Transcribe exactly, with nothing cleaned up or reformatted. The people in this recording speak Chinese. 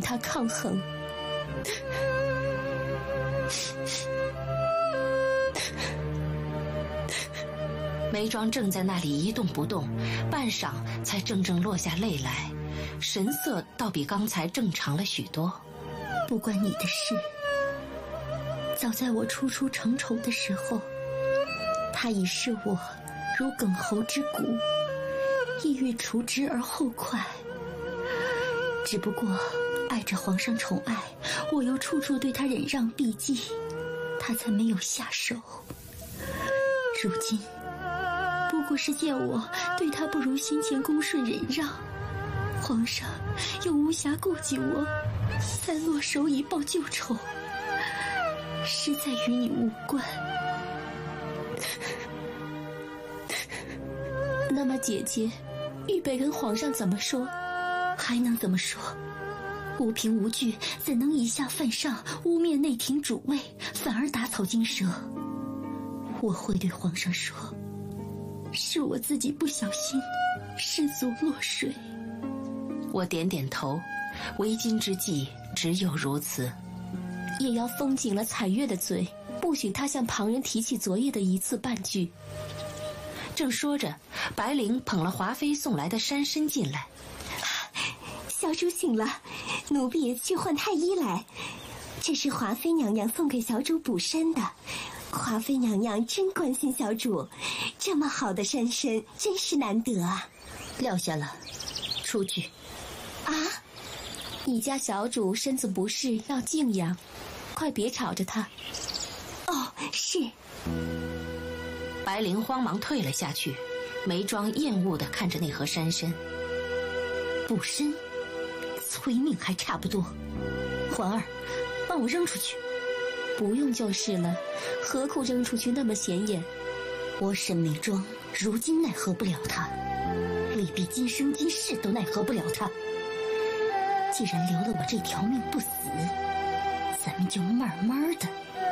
他抗衡。 眉庄正在那里一动不动，半晌才怔怔落下泪来，神色倒比刚才正常了许多。 不关你的事，早在我初出城仇的时候，他已视我如耿侯之骨，意欲除之而后快。只不过爱着皇上宠爱，我又处处对他忍让避忌，他才没有下手。如今不过是见我对他不如先前恭顺忍让，皇上又无暇顾及我，才落手以报旧仇，实在与你无关。那么姐姐预备跟皇上怎么说？还能怎么说？无凭无据，怎能以下犯上，污蔑内廷主位，反而打草惊蛇？我会对皇上说，是我自己不小心失足落水。 我点点头，为今之计只有如此， 也要封紧了彩月的嘴，不许他向旁人提起昨夜的一字半句。 正说着，白灵捧了华妃送来的山参进来。 小主醒了，奴婢去换太医来。这是华妃娘娘送给小主补身的，华妃娘娘真关心小主，这么好的山参真是难得啊。 撂下了，出去。 啊， 你家小主身子不适，要静养，快别吵着她。 哦，是。 白灵慌忙退了下去，眉庄厌恶地看着那盒山参。 补身，催命还差不多。环儿，帮我扔出去。不用就是了，何苦扔出去那么显眼？我沈眉庄如今奈何不了他，未必今生今世都奈何不了他。既然留了我这条命不死，咱们就慢慢的